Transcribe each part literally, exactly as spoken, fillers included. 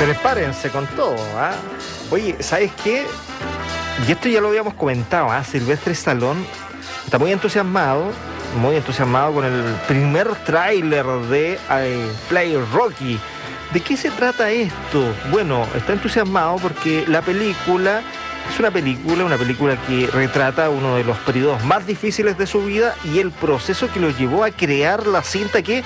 Prepárense con todo, ¿ah? Oye, ¿sabes qué? Y esto ya lo habíamos comentado, ¿ah? Sylvester Stallone está muy entusiasmado, muy entusiasmado con el primer tráiler de I, Play Rocky. ¿De qué se trata esto? Bueno, está entusiasmado porque la película es una película, una película que retrata uno de los periodos más difíciles de su vida y el proceso que lo llevó a crear la cinta que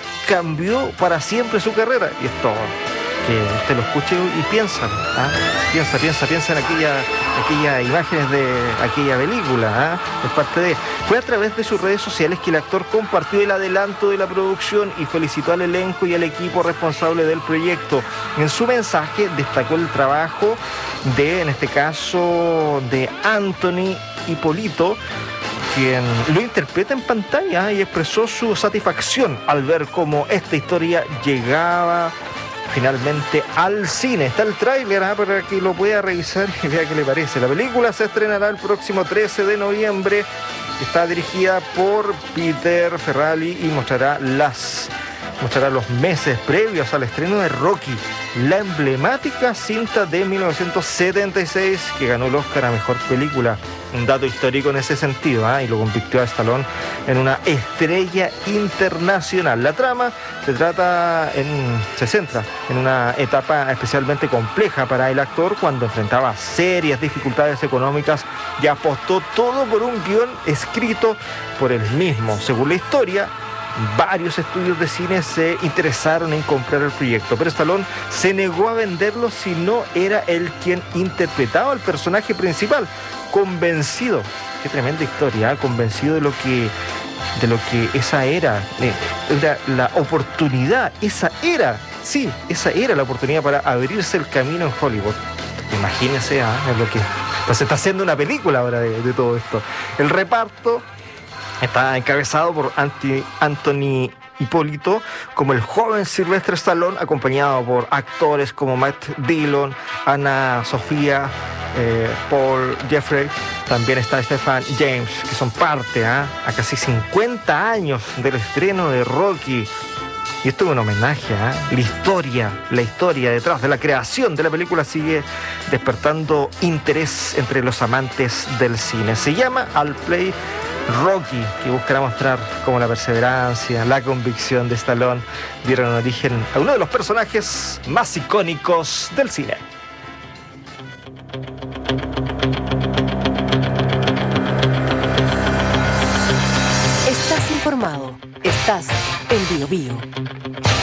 cambió para siempre su carrera. Y esto, que usted lo escuche y piensa, ¿ah? piensa, piensa, piensa en aquella, aquellas imágenes de aquella película, ¿ah? Es parte de... Fue a través de sus redes sociales que el actor compartió el adelanto de la producción y felicitó al elenco y al equipo responsable del proyecto. En su mensaje destacó el trabajo de, en este caso, de Anthony Ippolito, quien lo interpreta en pantalla y expresó su satisfacción al ver cómo esta historia llegaba finalmente al cine. Está el tráiler, ¿eh? Para que lo pueda revisar y vea qué le parece. La película se estrenará el próximo trece de noviembre. Está dirigida por Peter Ferrari y mostrará las mostrará los meses previos al estreno de Rocky, la emblemática cinta de mil novecientos setenta y seis que ganó el Oscar a Mejor Película. Un dato histórico en ese sentido, ¿eh? Y lo convirtió a Stallone en una estrella internacional. La trama se trata en, se centra en una etapa especialmente compleja para el actor cuando enfrentaba serias dificultades económicas y apostó todo por un guión escrito por él mismo. Según la historia, varios estudios de cine se interesaron en comprar el proyecto, pero Stallone se negó a venderlo si no era él quien interpretaba al personaje principal, convencido, qué tremenda historia, ¿eh? convencido de lo que de lo que esa era, eh, era la oportunidad, esa era, sí, esa era la oportunidad para abrirse el camino en Hollywood. Imagínense, ¿eh? es lo que pues se está haciendo una película ahora de, de todo esto. El reparto está encabezado por Anthony Ippolito como el joven Sylvester Stallone, acompañado por actores como Matt Dillon, Ana Sofía, eh, Paul Jeffrey. También está Stephen James, que son parte, ¿eh? a casi cincuenta años del estreno de Rocky. Y esto es un homenaje, ¿eh? La historia, la historia detrás de la creación de la película sigue despertando interés entre los amantes del cine. Se llama I'll Play Rocky, que buscará mostrar cómo la perseverancia, la convicción de Stallone dieron origen a uno de los personajes más icónicos del cine. Estás informado, estás en Bio Bio.